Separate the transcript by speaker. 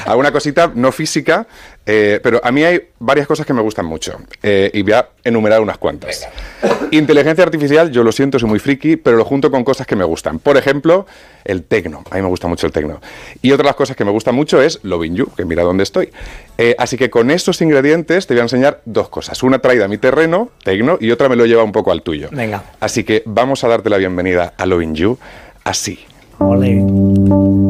Speaker 1: Alguna cosita no física, pero a mí hay varias cosas que me gustan mucho. Y voy a enumerar unas cuantas. Inteligencia artificial, yo lo siento, soy muy friki, pero lo junto con cosas que me gustan. Por ejemplo, el tecno. A mí me gusta mucho el tecno. Y otra de las cosas que me gusta mucho es Loving You, que mira dónde estoy. Así que con esos ingredientes te voy a enseñar dos cosas. Una traída a mi terreno, tecno, y otra me lo lleva un poco al tuyo.
Speaker 2: Venga.
Speaker 1: Así que vamos a darte la bienvenida a Loving You así.
Speaker 2: Ole.